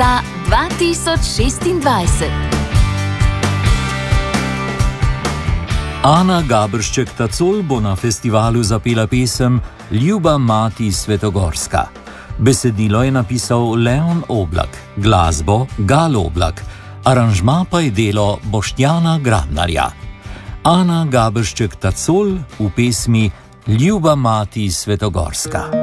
Marca 2026. Ana Gaberšček-Tacol bo na festivalu zapela pesem Ljuba mati Svetogorska. Besedilo je napisal Leon Oblak, glasbo Gal Oblak, aranžma pa je delo Boštjana Grabnarja. Ana Gaberšček-Tacol v pesmi Ljuba mati Svetogorska.